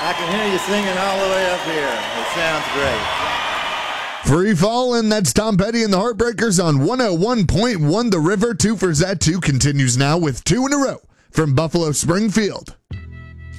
I can hear you singing all the way up here. It sounds great. Free Fallin', that's Tom Petty and the Heartbreakers on 101.1 The River. 2 for Zet 2 continues now with 2 in a row from Buffalo Springfield.